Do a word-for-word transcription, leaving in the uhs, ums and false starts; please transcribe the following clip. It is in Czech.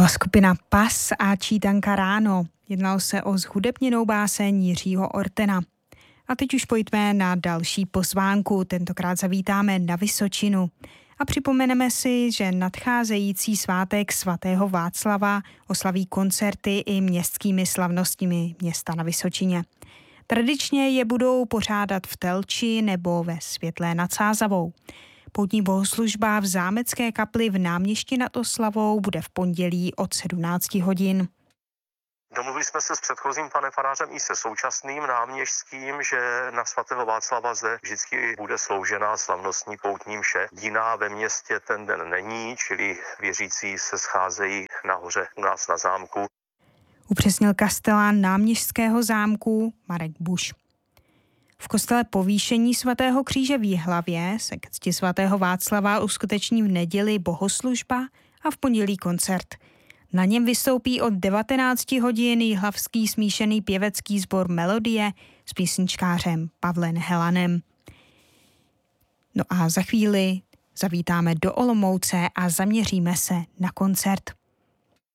byla skupina Pas a Čítanka ráno. Jednalo se o zhudebněnou báseň Jiřího Ortena. A teď už pojďme na další pozvánku. Tentokrát zavítáme na Vysočinu. A připomeneme si, že nadcházející svátek svatého Václava oslaví koncerty i městskými slavnostmi města na Vysočině. Tradičně je budou pořádat v Telči nebo ve Světlé nad Sázavou. Poutní bohoslužba v zámecké kapli v Náměšti nad Oslavou bude v pondělí od sedmnáct hodin. Domluvili jsme se s předchozím panem farářem i se současným náměšťským, že na svatého Václava zde vždycky bude sloužena slavnostní poutní mše. Jiná ve městě ten den není, čili věřící se scházejí nahoře u nás na zámku. Upřesnil kastelán Náměšťského zámku Marek Buš. V kostele Povýšení svatého kříže v Jihlavě se k cti svatého Václava uskuteční v neděli bohoslužba a v pondělí koncert. Na něm vystoupí od devatenáct hodin jihlavský smíšený pěvecký sbor Melodie s písničkářem Pavlem Helanem. No a za chvíli zavítáme do Olomouce a zaměříme se na koncert.